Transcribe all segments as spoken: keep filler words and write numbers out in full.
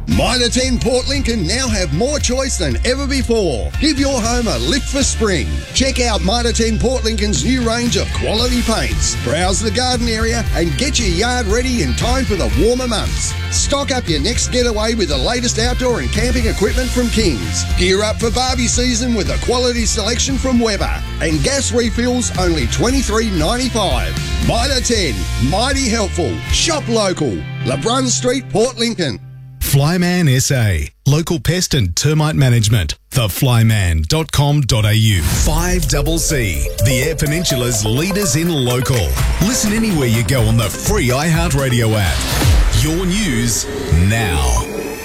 Mitre ten Port Lincoln now have more choice than ever before. Give your home a lift for spring. Check out Mitre ten Port Lincoln's new range of quality paints. Browse the garden area and get your yard ready in time for the warmer months. Stock up your next getaway with the latest outdoor and camping equipment from Kings. Gear up for barbie season with a quality selection from Weber. And gas refills only twenty-three ninety-five. Mitre ten, mighty helpful. Shop local. LeBrun Street, Port Lincoln. Flyman S A, local pest and termite management. the flyman dot com dot a u. five C C, the Eyre Peninsula's leaders in local. Listen anywhere you go on the free iHeartRadio app. Your news now.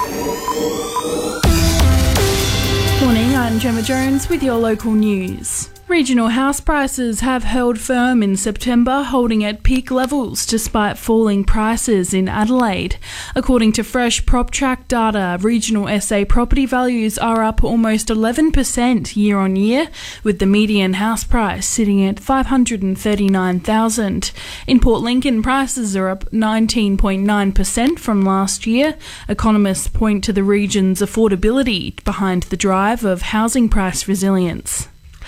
Morning, I'm Gemma Jones with your local news. Regional house prices have held firm in September, holding at peak levels despite falling prices in Adelaide. According to fresh PropTrack data, regional S A property values are up almost eleven percent year on year, with the median house price sitting at five hundred thirty-nine thousand dollars. In Port Lincoln, prices are up nineteen point nine percent from last year. Economists point to the region's affordability behind the drive of housing price resilience.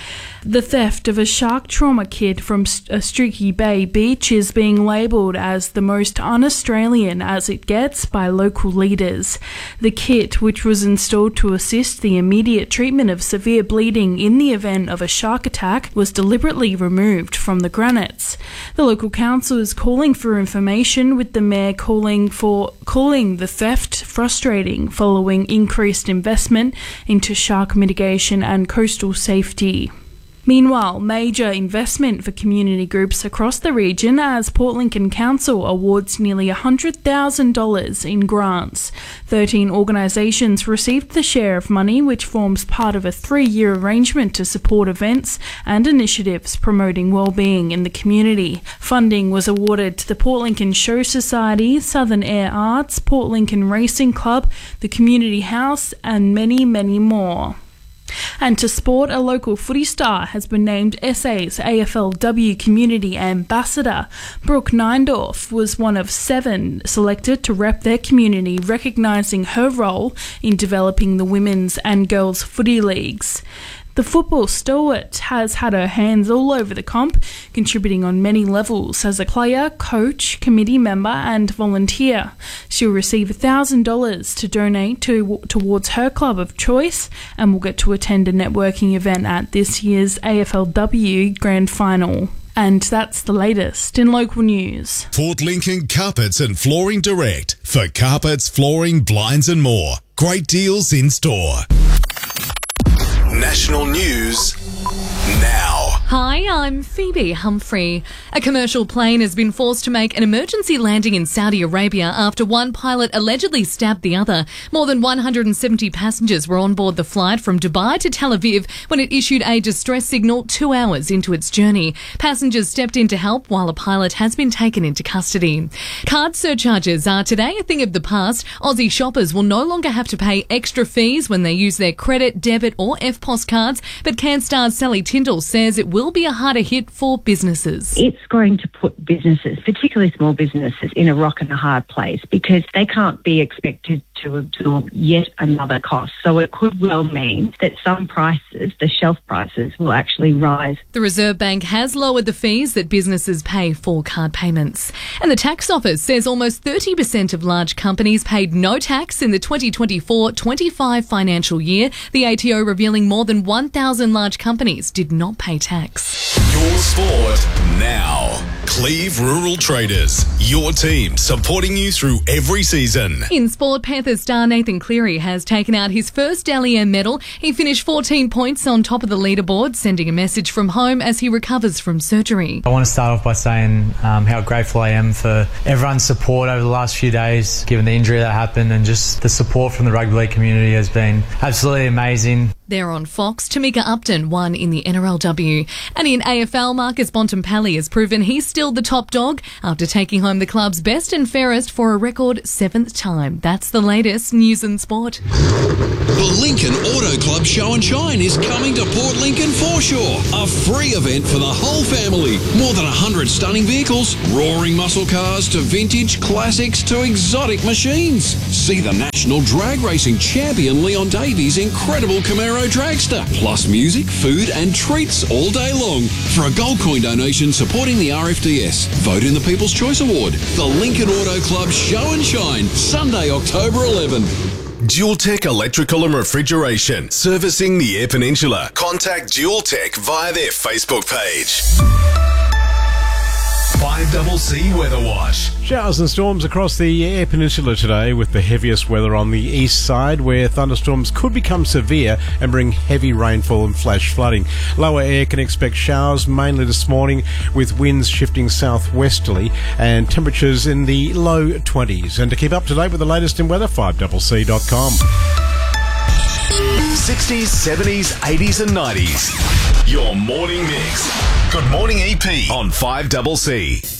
The theft of a shark trauma kit from a Streaky Bay beach is being labelled as the most un-Australian as it gets by local leaders. The kit, which was installed to assist the immediate treatment of severe bleeding in the event of a shark attack, was deliberately removed from the granites. The local council is calling for information, with the mayor calling for calling the theft frustrating following increased investment into shark mitigation and coastal safety. Meanwhile, major investment for community groups across the region as Port Lincoln Council awards nearly one hundred thousand dollars in grants. thirteen organisations received the share of money, which forms part of a three-year arrangement to support events and initiatives promoting wellbeing in the community. Funding was awarded to the Port Lincoln Show Society, Southern Air Arts, Port Lincoln Racing Club, the Community House and many, many more. And to sport, a local footy star has been named S A's A F L W Community Ambassador. Brooke Neindorf was one of seven selected to rep their community, recognising her role in developing the women's and girls' footy leagues. The football stalwart has had her hands all over the comp, contributing on many levels as a player, coach, committee member and volunteer. She'll receive one thousand dollars to donate to, towards her club of choice and will get to attend a networking event at this year's A F L W Grand Final. And that's the latest in local news. Port Lincoln Carpets and Flooring Direct. For carpets, flooring, blinds and more. Great deals in store. National news now. Hi, I'm Phoebe Humphrey. A commercial plane has been forced to make an emergency landing in Saudi Arabia after one pilot allegedly stabbed the other. More than one hundred seventy passengers were on board the flight from Dubai to Tel Aviv when it issued a distress signal two hours into its journey. Passengers stepped in to help while a pilot has been taken into custody. Card surcharges are today a thing of the past. Aussie shoppers will no longer have to pay extra fees when they use their credit, debit or F P O S cards, but CanStar's Sally Tyndall says it will be a harder hit for businesses. It's going to put businesses, particularly small businesses, in a rock and a hard place because they can't be expected to absorb yet another cost. So it could well mean that some prices, the shelf prices, will actually rise. The Reserve Bank has lowered the fees that businesses pay for card payments. And the tax office says almost thirty percent of large companies paid no tax in the twenty twenty-four twenty-five financial year. The A T O revealing more than one thousand large companies did not pay tax. Your sport now. Cleve Rural Traders, your team supporting you through every season. In sport, Panthers star Nathan Cleary has taken out his first Dally M medal. He finished fourteen points on top of the leaderboard, sending a message from home as he recovers from surgery. I want to start off by saying um, how grateful I am for everyone's support over the last few days, given the injury that happened, and just the support from the rugby league community has been absolutely amazing. There on Fox, Tamika Upton won in the N R L W. And in A F L, Marcus Bontempelli has proven he's still still the top dog after taking home the club's best and fairest for a record seventh time. That's the latest news and sport. The Lincoln Auto Club Show and Shine is coming to Port Lincoln Foreshore, a free event for the whole family. More than one hundred stunning vehicles, roaring muscle cars to vintage classics to exotic machines. See the national drag racing champion Leon Davies' incredible Camaro dragster, plus music, food and treats all day long. For a gold coin donation supporting the R F D S, vote in the People's Choice Award. The Lincoln Auto Club Show and Shine, Sunday, October eleventh. Dualtech Electrical and Refrigeration, servicing the Eyre Peninsula. Contact Dualtech via their Facebook page. five C Weather Watch. Showers and storms across the Eyre Peninsula today, with the heaviest weather on the east side, where thunderstorms could become severe and bring heavy rainfall and flash flooding. Lower Eyre can expect showers mainly this morning, with winds shifting southwesterly and temperatures in the low twenties. And to keep up to date with the latest in weather, five C C dot com. sixties, seventies, eighties and nineties. Your morning mix. Good morning E P on five C C.